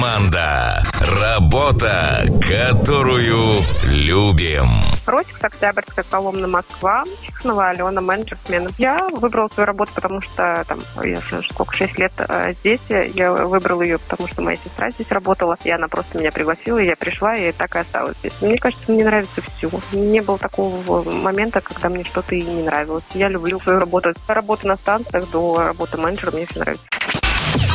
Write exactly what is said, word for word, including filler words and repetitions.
Команда. Работа, которую любим. Росикс, Октябрьская, Коломна, Москва. Чехнова Алена, менеджер смены. Я выбрала свою работу, потому что там, я сколько, шесть лет здесь. Я выбрала ее, потому что моя сестра здесь работала, и она просто меня пригласила, и я пришла, и так и осталась здесь. Мне кажется, мне нравится все. Не было такого момента, когда мне что-то и не нравилось. Я люблю свою работу. Работа на станциях до работы менеджера мне все нравится.